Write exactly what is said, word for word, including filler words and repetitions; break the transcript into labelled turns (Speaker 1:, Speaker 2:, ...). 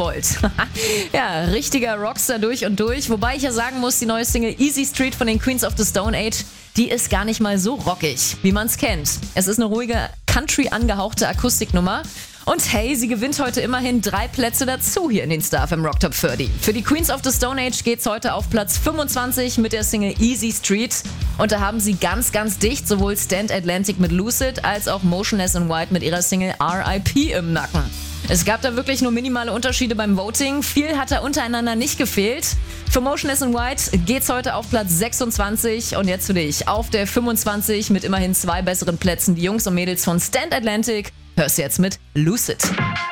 Speaker 1: wollt. Ja, richtiger Rockstar durch und durch. Wobei ich ja sagen muss, die neue Single Easy Street von den Queens of the Stone Age, die ist gar nicht mal so rockig, wie man es kennt. Es ist eine ruhige, Country angehauchte Akustiknummer. Und hey, sie gewinnt heute immerhin drei Plätze dazu hier in den Star F M Rock Top dreißig. Für die Queens of the Stone Age geht's heute auf Platz fünfundzwanzig mit der Single Easy Street. Und da haben sie ganz, ganz dicht sowohl Stand Atlantic mit Lucid als auch Motionless in White mit ihrer Single R I P im Nacken. Es gab da wirklich nur minimale Unterschiede beim Voting. Viel hat da untereinander nicht gefehlt. Für Motionless in White geht's heute auf Platz sechsundzwanzig. Und jetzt für dich auf der fünfundzwanzig mit immerhin zwei besseren Plätzen. Die Jungs und Mädels von Stand Atlantic. Hörst du jetzt mit Lucid.